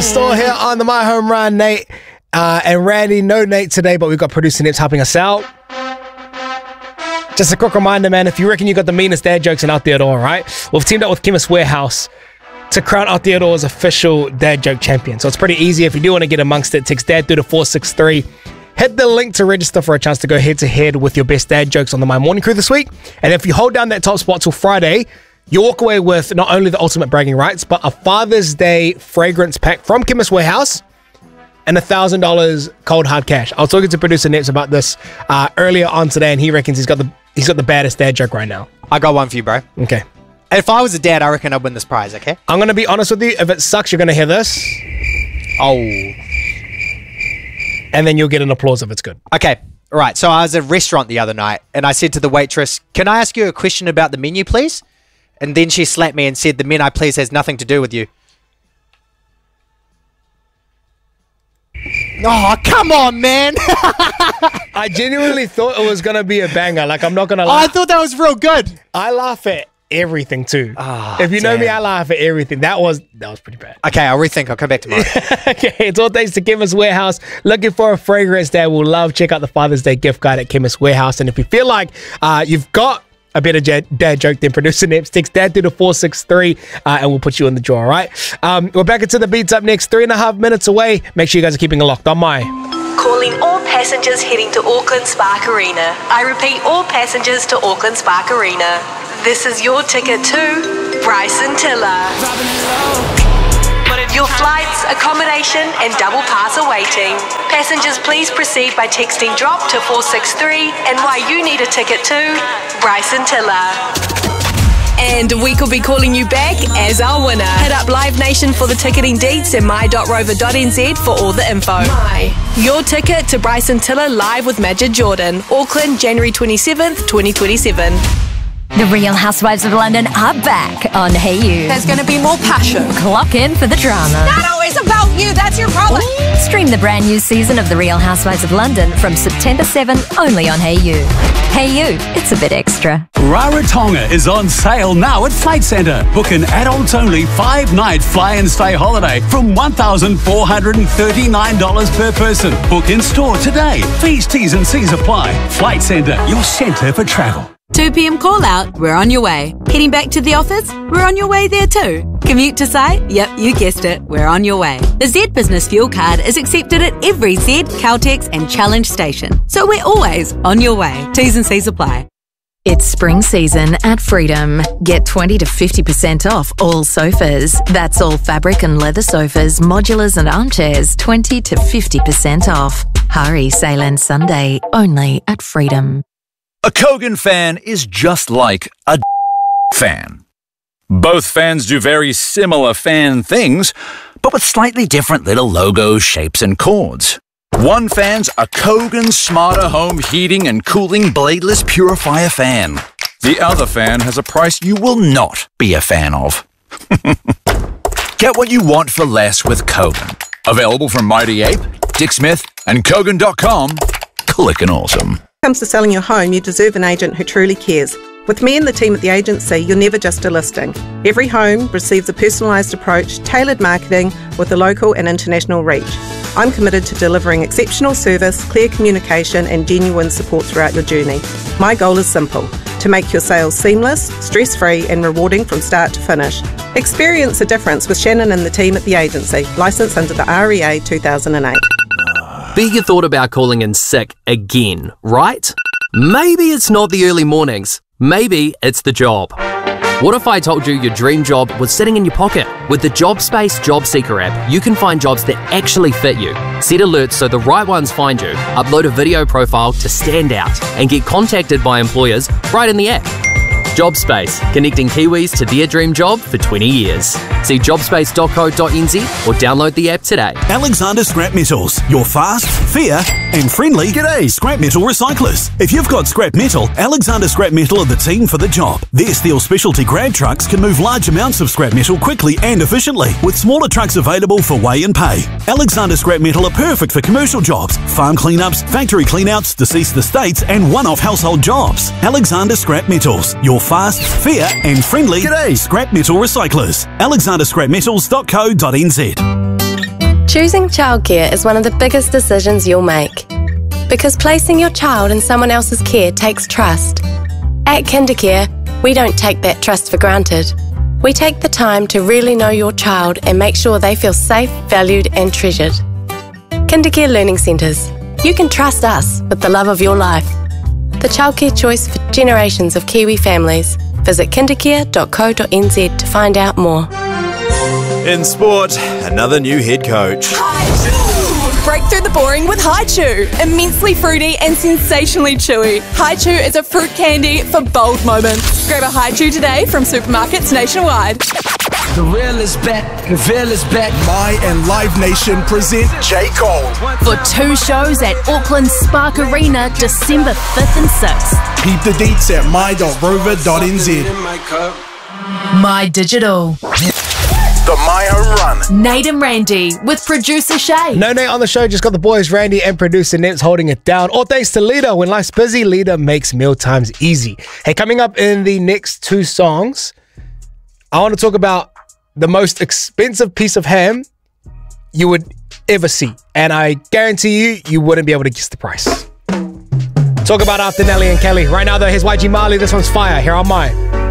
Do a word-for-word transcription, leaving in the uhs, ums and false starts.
store here on the My Home Run. Nate uh, and Randy. No Nate today, but we've got producer Nips helping us out. Just a quick reminder, man, if you reckon you got the meanest dad jokes in Out Theodore, right? We've teamed up with Chemist Warehouse to crown Out Theodore's official dad joke champion. So it's pretty easy. If you do want to get amongst it, text dad through to four six three. Hit the link to register for a chance to go head-to-head with your best dad jokes on the My Morning Crew this week. And if you hold down that top spot till Friday, you walk away with not only the ultimate bragging rights, but a Father's Day fragrance pack from Chemist Warehouse and one thousand dollars cold hard cash. I was talking to producer Nips about this uh, earlier on today, and he reckons he's got the he's got the baddest dad joke right now. I got one for you, bro. Okay. If I was a dad, I reckon I'd win this prize, okay? I'm going to be honest with you. If it sucks, you're going to hear this. Oh. And then you'll get an applause if it's good. Okay. All right. So I was at a restaurant the other night, and I said to the waitress, can I ask you a question about the menu, please? And then she slapped me and said, the menu, please, has nothing to do with you. Oh, come on, man. I genuinely thought it was going to be a banger. Like, I'm not going to lie. Oh, I thought that was real good. I laugh at everything, too. Oh, if you damn. know me, I laugh at everything. That was that was pretty bad. Okay, I'll rethink. I'll come back tomorrow. Okay, it's all thanks to Chemist Warehouse. Looking for a fragrance that will love? Check out the Father's Day gift guide at Chemist Warehouse. And if you feel like uh, you've got a better dad, dad joke than producer Nips, text dad through to four six three uh, and we'll put you in the draw, all right? Um, we're back into the beats up next. Three and a half minutes away. Make sure you guys are keeping it locked on My. Calling all passengers heading to Auckland Spark Arena. I repeat, all passengers to Auckland Spark Arena. This is your ticket to Bryson Tiller. Your flights, accommodation and double pass are waiting. Passengers, please proceed by texting DROP to four six three and why you need a ticket to Bryson Tiller. And we could be calling you back as our winner. Hit up Live Nation for the ticketing deets and my dot rover dot n z for all the info. My. Your ticket to Bryson Tiller live with Majid Jordan. Auckland, January twenty-seventh, twenty twenty-seven. The Real Housewives of London are back on Hey You. There's going to be more passion. Clock in for the drama. Not always about you, that's your problem. Stream the brand new season of The Real Housewives of London from September seventh only on Hey You. Hey You, it's a bit extra. Rarotonga is on sale now at Flight Centre. Book an adults-only five-night fly-and-stay holiday from one thousand four hundred thirty-nine dollars per person. Book in store today. Fees, T's and C's apply. Flight Centre, your centre for travel. two p.m. call out, we're on your way. Heading back to the office, we're on your way there too. Commute to site? Yep, you guessed it, we're on your way. The Z Business Fuel Card is accepted at every Z, Caltex and Challenge station. So we're always on your way. T's and C's apply. It's spring season at Freedom. Get twenty to fifty percent off all sofas. That's all fabric and leather sofas, modulars and armchairs, twenty to fifty percent off. Hurry, sale ends Sunday, only at Freedom. A Kogan fan is just like a fan. Both fans do very similar fan things, but with slightly different little logos, shapes, and chords. One fan's a Kogan Smarter Home Heating and Cooling Bladeless Purifier fan. The other fan has a price you will not be a fan of. Get what you want for less with Kogan. Available from Mighty Ape, Dick Smith, and Kogan dot com. Clickin' awesome. When it comes to selling your home, you deserve an agent who truly cares. With me and the team at the agency, you're never just a listing. Every home receives a personalised approach, tailored marketing with a local and international reach. I'm committed to delivering exceptional service, clear communication and genuine support throughout your journey. My goal is simple, to make your sales seamless, stress-free and rewarding from start to finish. Experience the difference with Shannon and the team at the agency, licensed under the R E A two thousand eight. Be you thought about calling in sick again, right? Maybe it's not the early mornings. Maybe it's the job. What if I told you your dream job was sitting in your pocket? With the JobSpace Job Seeker app, you can find jobs that actually fit you. Set alerts so the right ones find you, upload a video profile to stand out, and get contacted by employers right in the app. JobSpace, connecting Kiwis to their dream job for twenty years. See jobspace dot co dot n z or download the app today. Alexander Scrap Metals, your fast, fair and friendly G'day scrap metal recyclers. If you've got scrap metal, Alexander Scrap Metal are the team for the job. Their steel specialty grab trucks can move large amounts of scrap metal quickly and efficiently, with smaller trucks available for weigh and pay. Alexander Scrap Metal are perfect for commercial jobs, farm cleanups, factory cleanouts, deceased estates and one-off household jobs. Alexander Scrap Metals, your fast, fair and friendly G'day scrap metal recyclers. alexander scrap metals dot co dot n z. Choosing childcare is one of the biggest decisions you'll make. Because placing your child in someone else's care takes trust. At Kindercare, we don't take that trust for granted. We take the time to really know your child and make sure they feel safe, valued and treasured. Kindercare Learning Centres. You can trust us with the love of your life. The childcare choice for generations of Kiwi families. Visit kindercare dot co dot n z to find out more. In sport, another new head coach. Break through the boring with Haichu. Immensely fruity and sensationally chewy. Haichu is a fruit candy for bold moments. Grab a Haichu today from supermarkets nationwide. The real is back, the real is back. My and Live Nation present J. Cole. For two shows at Auckland Spark Arena, December fifth and sixth. Keep the deets at my dot rover dot n z. My Digital. The My Home Run. Nate and Randy with producer Shay. No Nate on the show, just got the boys Randy and producer Nets holding it down. All thanks to Lita. When life's busy, Lita makes meal times easy. Hey, coming up in the next two songs, I want to talk about the most expensive piece of ham you would ever see. And I guarantee you, you wouldn't be able to guess the price. Talk about after Nelly and Kelly. Right now though, here's Y G Marley. This one's fire. Here on mine.